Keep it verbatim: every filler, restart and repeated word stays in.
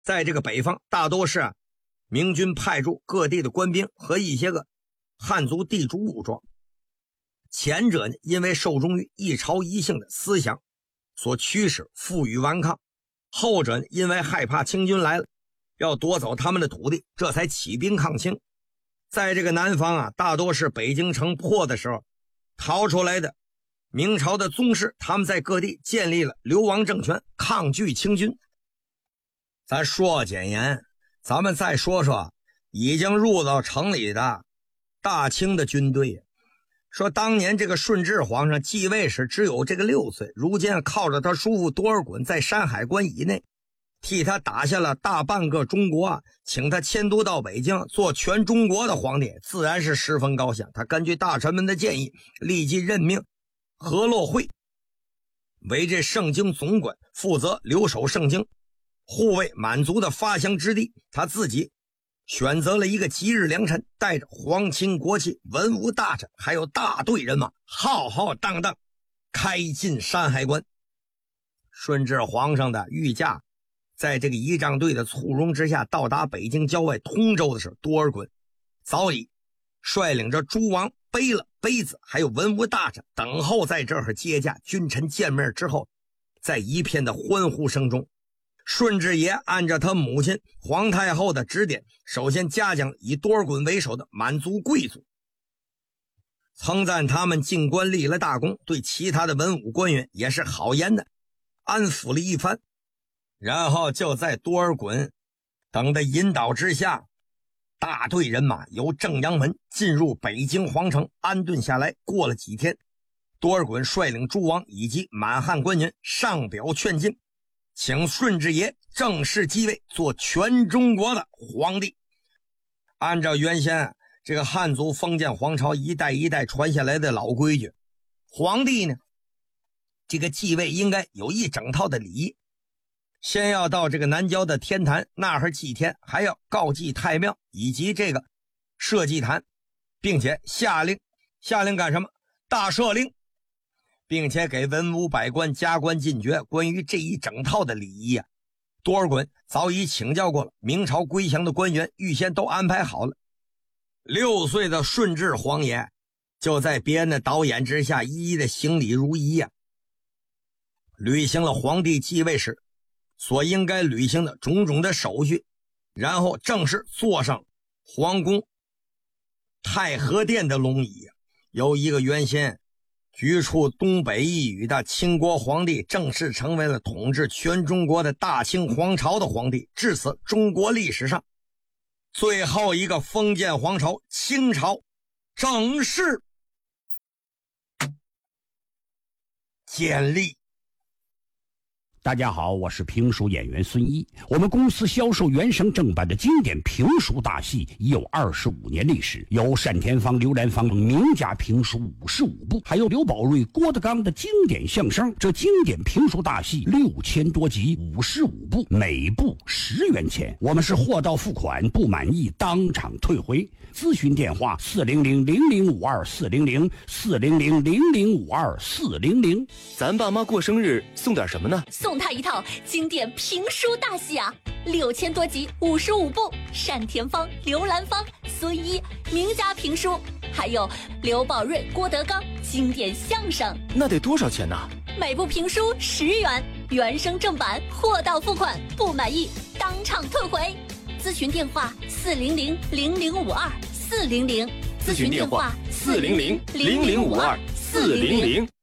在这个北方大多是啊明军派驻各地的官兵和一些个汉族地主武装。前者呢，因为受忠于一朝一姓的思想所驱使负隅顽抗，后者呢，因为害怕清军来了要夺走他们的土地，这才起兵抗清。在这个南方啊，大多是北京城破的时候逃出来的明朝的宗室，他们在各地建立了流亡政权，抗拒清军。咱说简言，咱们再说说已经入到城里的大清的军队。说当年这个顺治皇上继位时只有这个六岁，如今靠着他叔父多尔衮在山海关以内替他打下了大半个中国啊，请他迁都到北京做全中国的皇帝，自然是十分高兴。他根据大臣们的建议，立即任命何洛会为这圣经总管，负责留守圣经，护卫满族的发祥之地。他自己选择了一个吉日良辰，带着皇亲国戚、文武大臣还有大队人马，浩浩荡荡开进山海关。顺治皇上的御驾在这个仪仗队的簇拥之下到达北京郊外通州的时候，多尔衮早已率领着诸王、贝勒、杯子还有文武大臣等候在这儿接驾。君臣见面之后，在一片的欢呼声中，顺治爷按照他母亲皇太后的指点，首先嘉奖以多尔衮为首的满族贵族，称赞他们进关立了大功，对其他的文武官员也是好言的安抚了一番。然后就在多尔衮等的引导之下，大队人马由正阳门进入北京皇城安顿下来。过了几天，多尔衮率领诸王以及满汉官员上表劝进，请顺治爷正式继位做全中国的皇帝。按照原先这个汉族封建皇朝一代一代传下来的老规矩，皇帝呢这个继位应该有一整套的礼仪，先要到这个南郊的天坛那儿祭天，还要告祭太庙以及这个社稷坛，并且下令下令干什么？大赦令，并且给文武百官加官进爵。关于这一整套的礼仪啊，多尔衮早已请教过了，明朝归降的官员预先都安排好了。六岁的顺治皇爷就在别人的导演之下一一的行礼如仪啊，履行了皇帝继位时所应该履行的种种的手续，然后正式坐上皇宫太和殿的龙椅，由一个原先居处东北一隅的清国皇帝正式成为了统治全中国的大清皇朝的皇帝。至此，中国历史上最后一个封建皇朝清朝正式建立。 大家好，我是评书演员孙一。我们公司销售原声正版的经典评书大戏已有二十五年历史，有单田芳、刘兰芳名家评书五十五部，还有刘宝瑞、郭德纲的经典相声。这经典评书大戏六千多集，五十五部，每部十元钱。我们是货到付款，不满意当场退回。咨询电话：四零零零零五二四零零四零零零零五二四零零。 咱爸妈过生日送点什么呢？ 送他一套经典评书大戏啊，六千多集，五十五部，单田芳、刘兰芳、孙一名家评书，还有刘宝瑞、郭德纲经典相声。 那得多少钱呢？ 每部评书十元，原声正版，货到付款，不满意当场退回。咨询电话：四零零零零五二四零零。 咨询电话：四零零零零五二四零零。